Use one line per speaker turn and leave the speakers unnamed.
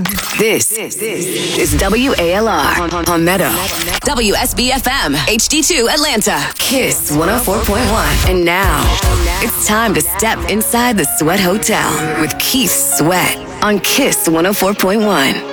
This is WALR Palmetto, WSBFM HD2 Atlanta, Kiss 104.1. And now, it's time to step inside the Sweat Hotel with Keith Sweat on Kiss 104.1.